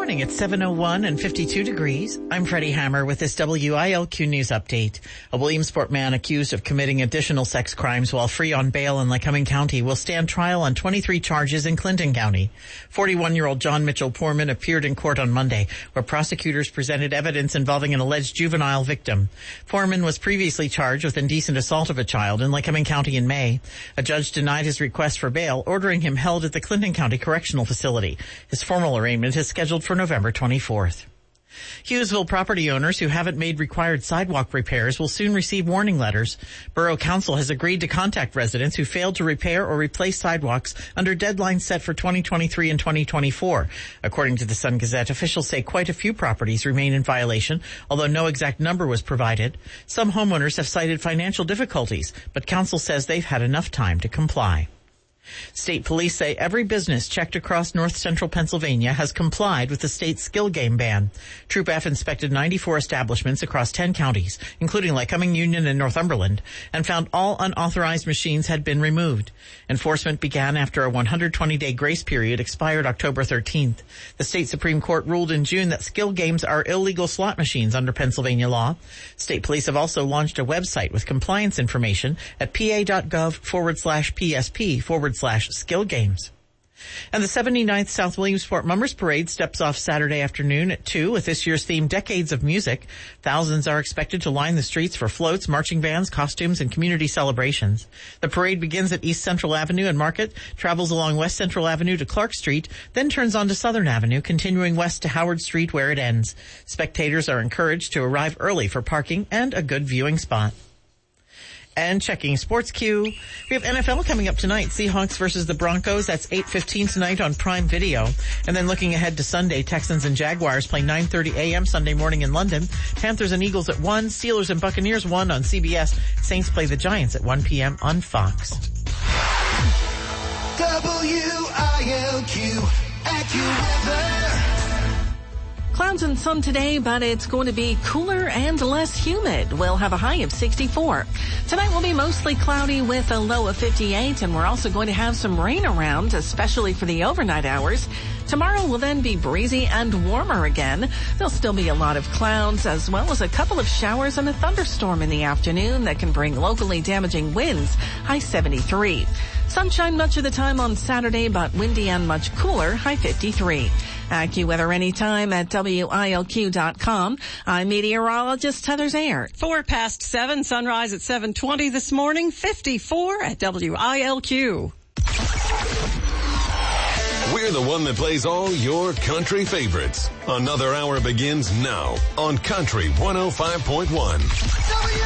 morning. It's 7:01 and 52 degrees. I'm Freddie Hammer with this WILQ News Update. A Williamsport man accused of committing additional sex crimes while free on bail in Lycoming County will stand trial on 23 charges in Clinton County. 41-year-old John Mitchell Poorman appeared in court on Monday, where prosecutors presented evidence involving an alleged juvenile victim. Poorman was previously charged with indecent assault of a child in Lycoming County in May. A judge denied his request for bail, ordering him held at the Clinton County Correctional Facility. His formal arraignment is scheduled for November 24th. Hughesville property owners who haven't made required sidewalk repairs will soon receive warning letters. Borough Council has agreed to contact residents who failed to repair or replace sidewalks under deadlines set for 2023 and 2024. According to the Sun Gazette, officials say quite a few properties remain in violation, although no exact number was provided. Some homeowners have cited financial difficulties, but Council says they've had enough time to comply. State police say every business checked across north central Pennsylvania has complied with the state's skill game ban. Troop F inspected 94 establishments across 10 counties, including Lycoming, Union, and Northumberland, and found all unauthorized machines had been removed. Enforcement began after a 120-day grace period expired October 13th. The state Supreme Court ruled in June that skill games are illegal slot machines under Pennsylvania law. State police have also launched a website with compliance information at pa.gov/PSP/skill games. And the 79th South Williamsport Mummers Parade steps off Saturday afternoon at 2 with this year's theme, Decades of Music. Thousands are expected to line the streets for floats, marching bands, costumes, and community celebrations. The parade begins at East Central Avenue and Market, travels along West Central Avenue to Clark Street, then turns onto Southern Avenue, continuing west to Howard Street where it ends. Spectators are encouraged to arrive early for parking and a good viewing spot. And checking Sports Q, we have NFL coming up tonight. Seahawks versus the Broncos. That's 8:15 tonight on Prime Video. And then looking ahead to Sunday, Texans and Jaguars play 9:30 a.m. Sunday morning in London. Panthers and Eagles at 1. Steelers and Buccaneers 1 on CBS. Saints play the Giants at 1 p.m. on Fox. WILQ AccuWeather. Clouds and sun today, but it's going to be cooler and less humid. We'll have a high of 64. Tonight will be mostly cloudy with a low of 58, and we're also going to have some rain around, especially for the overnight hours. Tomorrow will then be breezy and warmer again. There'll still be a lot of clouds, as well as a couple of showers and a thunderstorm in the afternoon that can bring locally damaging winds, high 73. Sunshine much of the time on Saturday, but windy and much cooler, high 53. AccuWeather anytime at WILQ.com. I'm meteorologist Heather Zayer. 7:04, sunrise at 7:20 this morning, 54 at WILQ. We're the one that plays all your country favorites. Another hour begins now on Country 105.1.